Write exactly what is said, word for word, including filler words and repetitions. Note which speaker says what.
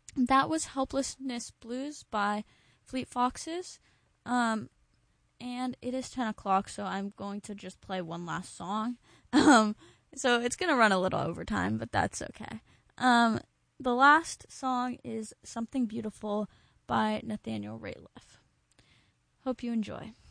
Speaker 1: that was Helplessness Blues by Fleet Foxes. Um, and it is ten o'clock, so I'm going to just play one last song. Um, so it's going to run a little over time, but that's okay. Um, the last song is Something Beautiful by Nathaniel Rateliff. Hope you enjoy.